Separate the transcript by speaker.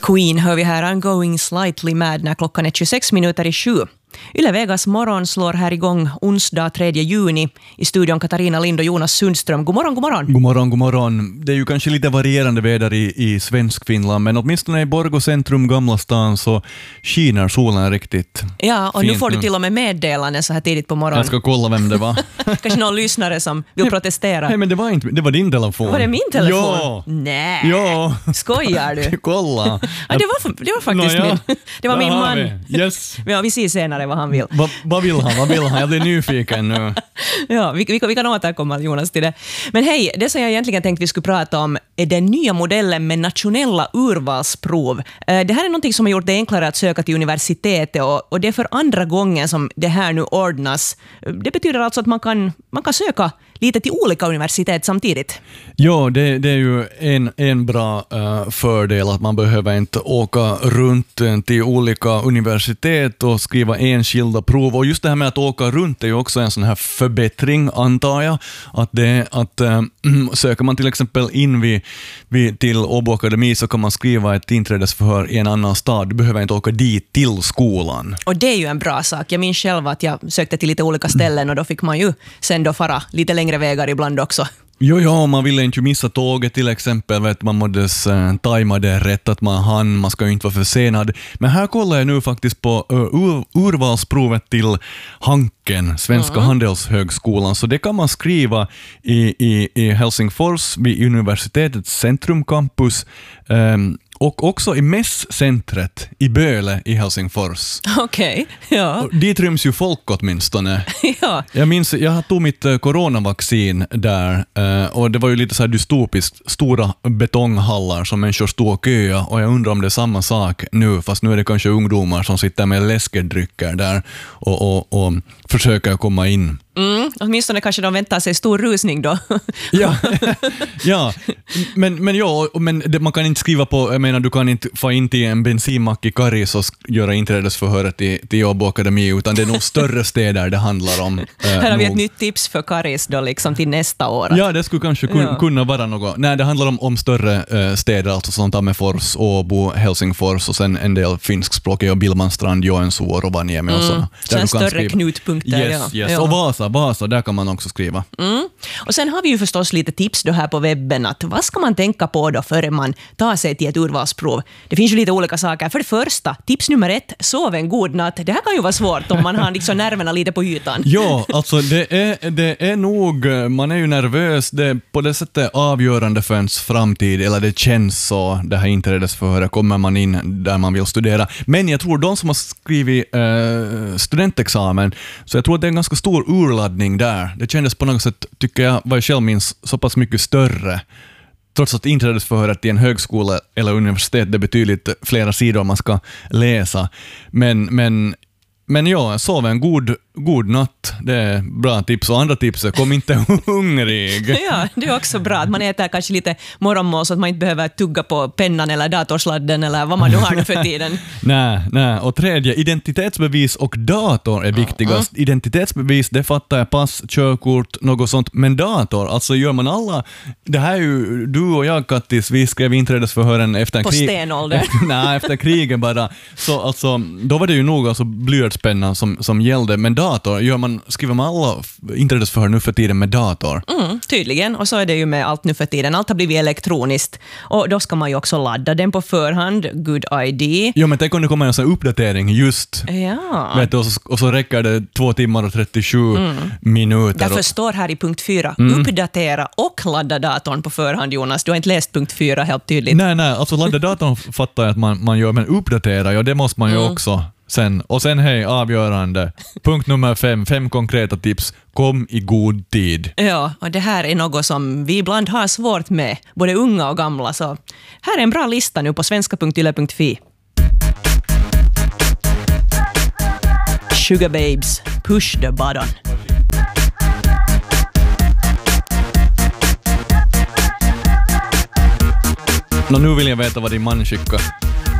Speaker 1: Queen hör vi här, I'm going slightly mad, när klockan är 26:07. Yle Vegas morgon slår här igång onsdag 3 juni. I studion Katarina Lind och Jonas Sundström. God morgon, god morgon.
Speaker 2: God morgon, god morgon. Det är ju kanske lite varierande väder i svensk Finland, men åtminstone i Borgå centrum, Gamla stan, så skiner solen riktigt.
Speaker 1: Ja, och nu får du till och med meddelanden så här tidigt på morgonen.
Speaker 2: Jag ska kolla vem det var.
Speaker 1: Kanske någon lyssnare som vill protestera.
Speaker 2: Nej, men det var inte, det var din telefon.
Speaker 1: Var det min telefon?
Speaker 2: Ja.
Speaker 1: Nej.
Speaker 2: Ja.
Speaker 1: Skojar du?
Speaker 2: Kolla.
Speaker 1: Ja, det var faktiskt min. Det var min man.
Speaker 2: Yes.
Speaker 1: Ja, vi ser senare vad han vill.
Speaker 2: Vad vill han? Jag blir nyfiken nu.
Speaker 1: Ja, vi kan återkomma, Jonas, till det. Men hej, det som jag egentligen tänkte vi skulle prata om är den nya modellen med nationella urvalsprov. Det här är någonting som har gjort det enklare att söka till universitetet, och det är för andra gången som det här nu ordnas. Det betyder alltså att man kan söka lite till olika universitet samtidigt.
Speaker 2: Ja, det är ju en bra fördel att man behöver inte åka runt till olika universitet och skriva enskilda prov. Och just det här med att åka runt är ju också en sån här förbättring, antar jag. Att söker man till exempel in till Åbo Akademi, så kan man skriva ett inträdesförhör i en annan stad. Du behöver inte åka dit till skolan. Och
Speaker 1: det är ju en bra sak. Jag minns själv att jag sökte till lite olika ställen, och då fick man ju sen då fara lite längre vägar ibland också.
Speaker 2: Jo, man ville inte missa tåget till exempel, vet man måste tajma det rätt att man ska ju inte vara försenad. Men här kollar jag nu faktiskt på urvalsprovet till Hanken, Svenska handelshögskolan, så det kan man skriva i Helsingfors vid universitetets centrumcampus, och också i mässcentret i Böle i Helsingfors.
Speaker 1: Okej, ja.
Speaker 2: Dit ryms ju folk åtminstone.
Speaker 1: Ja.
Speaker 2: Jag minns, jag tog mitt coronavaccin där, och det var ju lite så här dystopiskt, stora betonghallar som människor stod och köa, och jag undrar om det är samma sak nu, fast nu är det kanske ungdomar som sitter med läskedrycker där och försöker komma in.
Speaker 1: Åtminstone kanske de väntar sig stor rusning då.
Speaker 2: Ja, men man kan inte skriva på, jag menar, du kan inte få in till en bensinmack i Karis och göra inträdesförhöret till Åbo Akademi, utan det är nog större städer det handlar om.
Speaker 1: Här har vi ett nytt tips för Karis då, liksom till nästa år.
Speaker 2: Ja, det skulle kanske kunna vara något. Nej, det handlar om större städer, alltså som Tammerfors, Åbo, Helsingfors och sen en del finskspråkiga, Billmanstrand, Joensuu och Rovaniemi och sådana.
Speaker 1: Sen större knutpunkter.
Speaker 2: Yes.
Speaker 1: Ja.
Speaker 2: Och Vasa, där kan man också skriva.
Speaker 1: Och sen har vi ju förstås lite tips då här på webben, att vad ska man tänka på då före man tar sig till ett urvalsprov? Det finns ju lite olika saker. För det första, tips nummer 1, sov en god natt. Det här kan ju vara svårt om man har liksom nerverna lite på ytan.
Speaker 2: Ja, alltså det är nog, man är ju nervös, det är på det sättet avgörande för ens framtid, eller det känns så, det här inträdesförhöret, kommer man in där man vill studera. Men jag tror de som har skrivit studentexamen, så jag tror att det är en ganska stor urladdning där. Det kändes på något sätt, tycker jag, vad jag själv minns, så pass mycket större. Trots att inträdesförhöret i en högskola eller universitet, det är betydligt flera sidor man ska läsa. Men ja, sov en god natt. Det är bra tips. Och andra tips är, kom inte hungrig.
Speaker 1: Ja, det är också bra att man äter kanske lite morgonmål så att man inte behöver tugga på pennan eller datorsladden eller vad man nu har nu för tiden.
Speaker 2: Nej. Och tredje, identitetsbevis och dator är viktigast. Identitetsbevis, det fattar jag, pass, körkort, något sånt. Men dator, alltså gör man alla... Det här är ju, du och jag, Kattis, vi skrev inträdesförhören efter
Speaker 1: på stenålder.
Speaker 2: Nej, efter krigen bara. Så alltså, då var det ju nog alltså blyertspennan som gällde. Men dator, skriver man alla inträdesförhör nu för tiden med dator?
Speaker 1: Tydligen, och så är det ju med allt nu för tiden. Allt har blivit elektroniskt, och då ska man ju också ladda den på förhand. Good idea.
Speaker 2: Ja, men tänk om det kommer en sån uppdatering just.
Speaker 1: Ja.
Speaker 2: Vet du, och så räcker det 2 timmar och 37 minuter.
Speaker 1: Därför står här i punkt 4, uppdatera och ladda datorn på förhand, Jonas. Du har inte läst punkt 4 helt tydligt.
Speaker 2: Nej, alltså ladda datorn fattar jag att man gör, men uppdatera, ja, det måste man ju också. Sen hej, avgörande. Punkt nummer 5 konkreta tips. Kom i god tid.
Speaker 1: Ja, och det här är något som vi ibland har svårt med, både unga och gamla. Så här är en bra lista nu på svenska.yle.fi. Sugar Babes, push the button.
Speaker 2: Nu vill jag veta vad din man skickar.